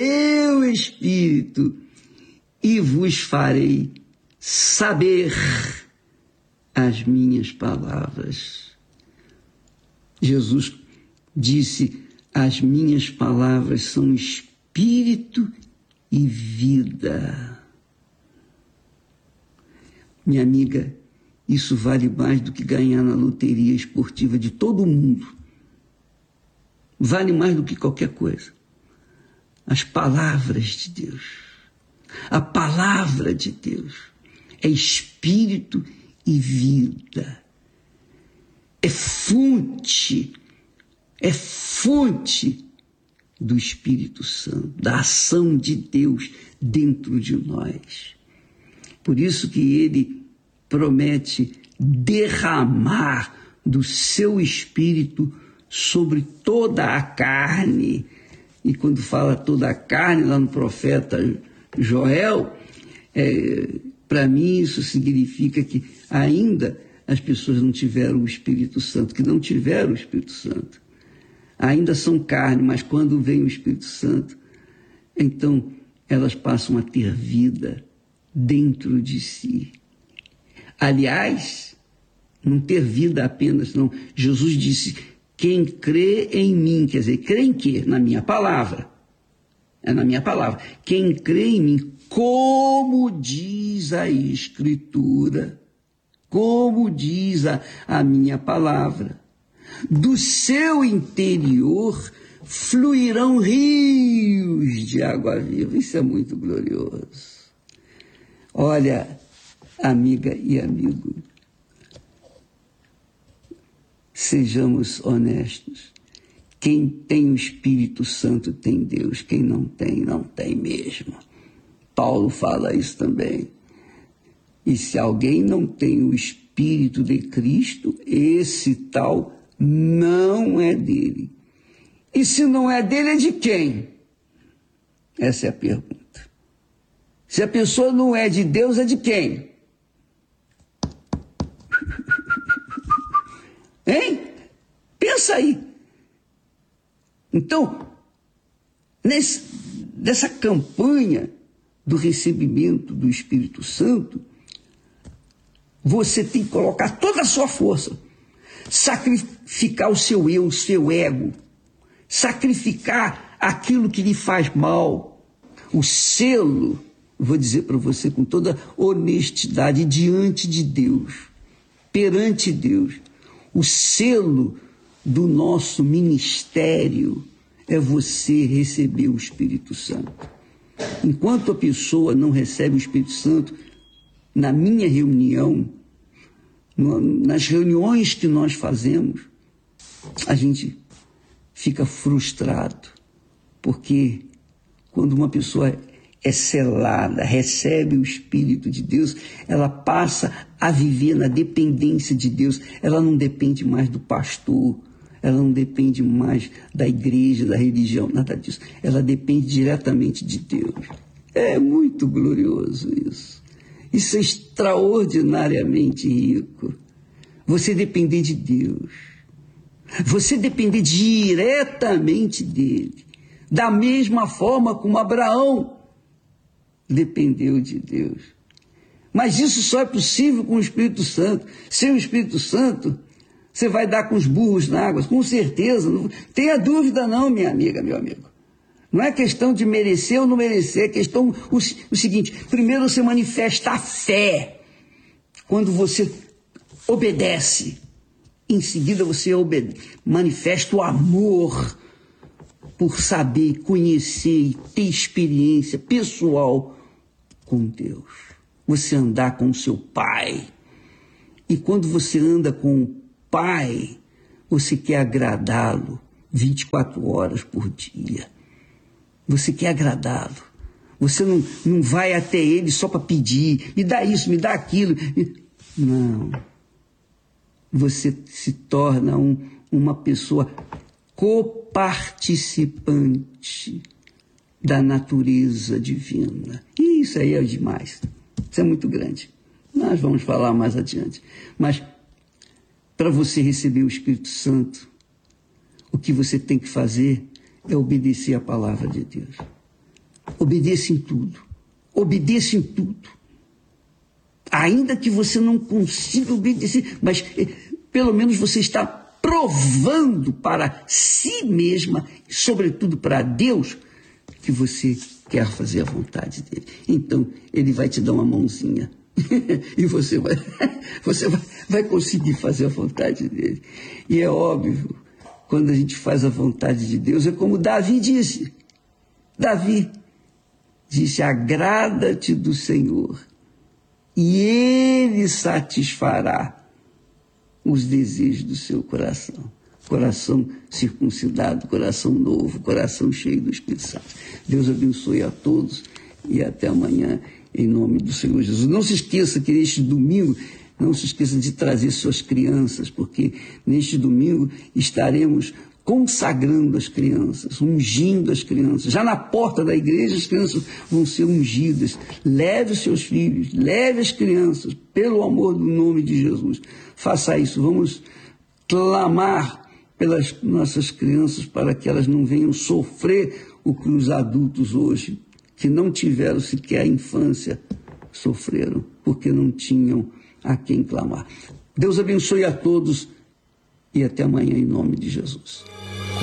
meu Espírito e vos farei saber as minhas palavras. Jesus disse: as minhas palavras são espírito e vida. Minha amiga, isso vale mais do que ganhar na loteria esportiva de todo mundo. Vale mais do que qualquer coisa. As palavras de Deus. A palavra de Deus é espírito e vida. É fonte do Espírito Santo, da ação de Deus dentro de nós. Por isso que ele promete derramar do seu Espírito sobre toda a carne. E quando fala toda a carne, lá no profeta Joel, para mim isso significa que ainda as pessoas não tiveram o Espírito Santo, que não tiveram o Espírito Santo. Ainda são carne, mas quando vem o Espírito Santo, então elas passam a ter vida dentro de si. Aliás, não ter vida apenas, não. Jesus disse: quem crê em mim, quer dizer, crê em quê? Na minha palavra. É na minha palavra. Quem crê em mim, como diz a Escritura, como diz a minha palavra, do seu interior fluirão rios de água viva. Isso é muito glorioso. Olha, amiga e amigo, sejamos honestos. Quem tem o Espírito Santo tem Deus. Quem não tem, não tem mesmo. Paulo fala isso também. E se alguém não tem o Espírito de Cristo, esse tal não é dele. E se não é dele, é de quem? Essa é a pergunta. Se a pessoa não é de Deus, é de quem? Hein? Pensa aí. Então, nessa campanha do recebimento do Espírito Santo, você tem que colocar toda a sua força, sacrificar o seu eu, o seu ego, sacrificar aquilo que lhe faz mal, o selo, vou dizer para você com toda honestidade, diante de Deus, perante Deus, o selo do nosso ministério é você receber o Espírito Santo. Enquanto a pessoa não recebe o Espírito Santo, na minha reunião, nas reuniões que nós fazemos, a gente fica frustrado, porque quando uma pessoa é selada, recebe o Espírito de Deus, ela passa a viver na dependência de Deus. Ela não depende mais do pastor, ela não depende mais da igreja, da religião, nada disso. Ela depende diretamente de Deus. É muito glorioso isso. Isso é extraordinariamente rico. Você depender de Deus. Você depender diretamente dele. Da mesma forma como Abraão dependeu de Deus. Mas isso só é possível com o Espírito Santo. Sem o Espírito Santo, você vai dar com os burros na água, com certeza. Não tenha dúvida não, minha amiga, meu amigo. Não é questão de merecer ou não merecer, é questão o seguinte: primeiro você manifesta a fé quando você obedece. Em seguida você manifesta o amor por saber, conhecer e ter experiência pessoal com Deus. Você andar com o seu Pai. E quando você anda com o Pai, você quer agradá-lo 24 horas por dia. Você quer agradá-lo. Você não vai até ele só para pedir, me dá isso, me dá aquilo. Não. Você se torna uma pessoa coparticipante da natureza divina. E isso aí é demais. Isso é muito grande. Nós vamos falar mais adiante. Mas, para você receber o Espírito Santo, o que você tem que fazer é obedecer à palavra de Deus. Obedeça em tudo. Obedeça em tudo. Ainda que você não consiga obedecer, mas pelo menos você está provando para si mesma, sobretudo para Deus, que você quer fazer a vontade dele. Então, ele vai te dar uma mãozinha. E você vai conseguir fazer a vontade dele. E é óbvio, quando a gente faz a vontade de Deus, é como Davi disse. Davi disse: agrada-te do Senhor, e ele satisfará os desejos do seu coração. Coração circuncidado, coração novo, coração cheio do Espírito Santo. Deus abençoe a todos e até amanhã, em nome do Senhor Jesus. Não se esqueça que neste domingo, não se esqueça de trazer suas crianças, porque neste domingo estaremos consagrando as crianças, ungindo as crianças. Já na porta da igreja as crianças vão ser ungidas. Leve os seus filhos, leve as crianças, pelo amor do nome de Jesus. Faça isso, vamos clamar pelas nossas crianças para que elas não venham sofrer o que os adultos hoje, que não tiveram sequer a infância, sofreram, porque não tinham a quem clamar. Deus abençoe a todos e até amanhã em nome de Jesus.